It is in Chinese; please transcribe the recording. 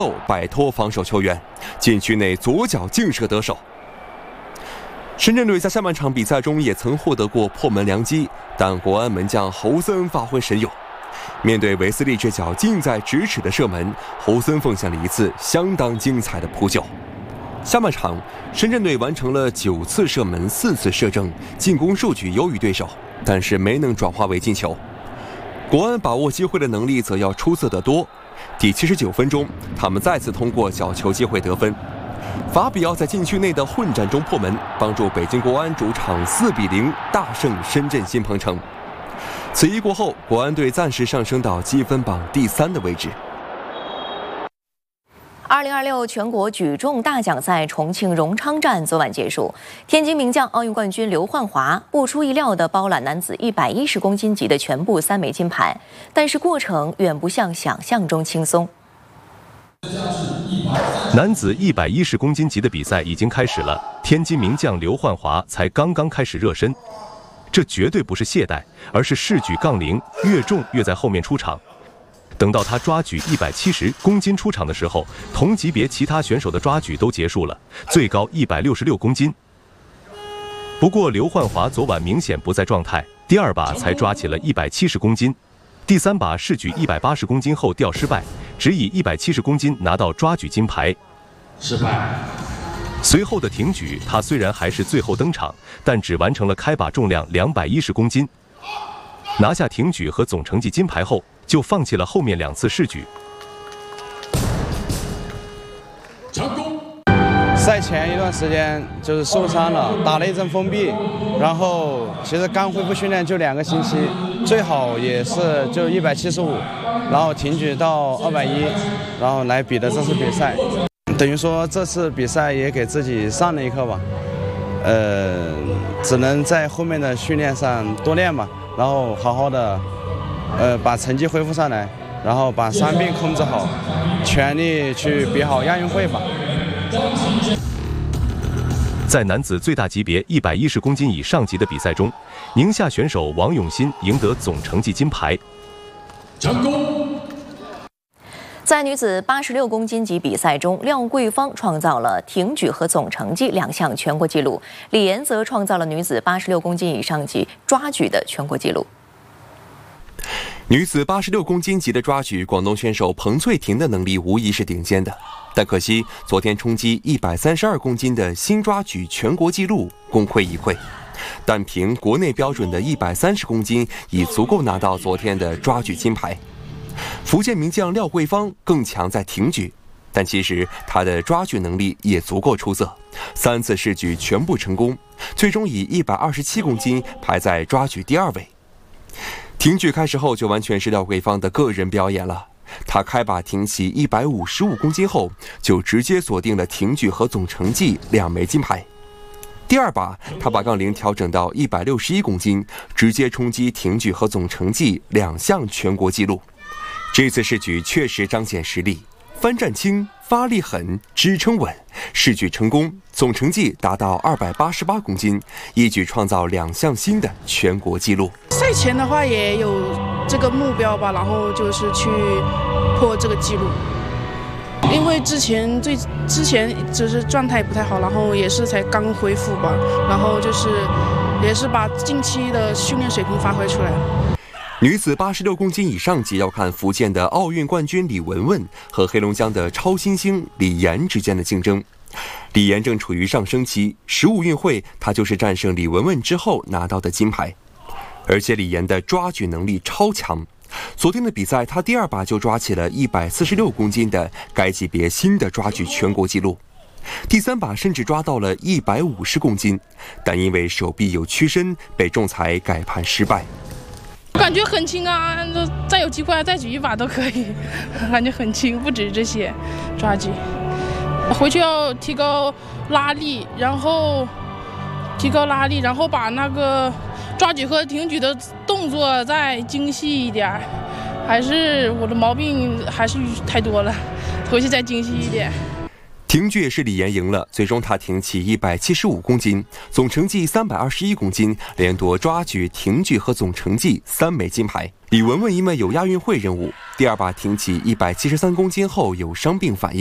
后摆脱防守球员，禁区内左脚劲射得手。深圳队在下半场比赛中也曾获得过破门良机，但国安门将侯森发挥神勇。面对维斯利这脚近在咫尺的射门，侯森奉献了一次相当精彩的扑救。下半场，深圳队完成了9次射门4次射正，进攻数据优于对手，但是没能转化为进球。国安把握机会的能力则要出色得多。第79分钟，他们再次通过角球机会得分。法比奥在禁区内的混战中破门，帮助北京国安主场4-0大胜深圳新鹏城。此役过后，国安队暂时上升到积分榜第3的位置。 2026全国举重大奖赛重庆荣昌站昨晚结束，天津名将奥运冠军刘焕华不出意料地包揽男子110公斤级的全部3枚金牌，但是过程远不像想象中轻松。 男子110公斤级的比赛已经开始了，天津名将刘焕华才刚刚开始热身，这绝对不是懈怠，而是士举杠铃，越重越在后面出场。等到他抓举170公斤出场的时候，同级别其他选手的抓举都结束了，最高166公斤。不过刘焕华昨晚明显不在状态，第2把才抓起了170公斤，第3把试举180公斤后掉失败，只以170公斤拿到抓举金牌， 失败。 随后的挺举，他虽然还是最后登场，但只完成了开把重量210公斤。拿下挺举和总成绩金牌后，就放弃了后面2次试举。 成功。 赛前一段时间就是受伤了，打了一阵封闭，然后其实刚恢复训练就2个星期，最好也是就175，然后挺举到210，然后来比的这次比赛。等于说这次比赛也给自己上了一课吧，只能在后面的训练上多练吧，然后好好的，把成绩恢复上来，然后把伤病控制好，全力去比好亚运会吧。 在男子最大级别110公斤以上级的比赛中，宁夏选手王永新赢得总成绩金牌。 成功。 在女子86公斤级比赛中，廖桂芳创造了挺举和总成绩2项全国纪录，李岩则创造了女子86公斤以上级抓举的全国纪录。 女子86公斤级的抓举，广东选手彭翠婷的能力无疑是顶尖的，但可惜昨天冲击132公斤的新抓举全国纪录功亏一篑，单凭国内标准的130公斤已足够拿到昨天的抓举金牌。福建名将廖桂芳更强在挺举，但其实她的抓举能力也足够出色，3次试举全部成功，最终以127公斤排在抓举第2位。挺举开始后就完全是廖桂芳的个人表演了，她开把挺起155公斤后，就直接锁定了挺举和总成绩2枚金牌。第2把，她把杠铃调整到161公斤，直接冲击挺举和总成绩2项全国纪录。这次试举确实彰显实力，翻站轻，发力狠，支撑稳，试举成功，总成绩达到288公斤，一举创造2项新的全国纪录。 赛前的话也有这个目标吧，然后就是去破这个纪录。因为之前就是状态不太好，然后也是才刚恢复吧，然后就是也是把近期的训练水平发挥出来。 女子86公斤以上级要看福建的奥运冠军李雯雯和黑龙江的超新星李岩之间的竞争。李岩正处于上升期，15运会她就是战胜李雯雯之后拿到的金牌，而且李岩的抓举能力超强。昨天的比赛，她第2把就抓起了146公斤的该级别新的抓举全国纪录，第3把甚至抓到了150公斤，但因为手臂有屈伸，被仲裁改判失败。 感觉很轻啊，再有机会再举1把都可以，感觉很轻，不止这些抓举。回去要提高拉力，然后把那个抓举和挺举的动作再精细一点，还是我的毛病还是太多了，回去再精细一点。 挺举是李岩赢了，最终他挺起175公斤，总成绩321公斤，连夺抓举、挺举和总成绩3枚金牌。李雯雯因为有亚运会任务，第二把挺起173公斤后有伤病反应。